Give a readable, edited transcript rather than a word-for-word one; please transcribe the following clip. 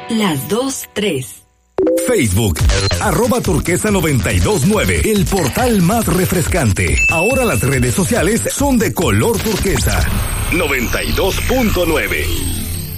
Las 2:03. Facebook, @turquesa929, el portal más refrescante. Ahora las redes sociales son de color turquesa. 92.9.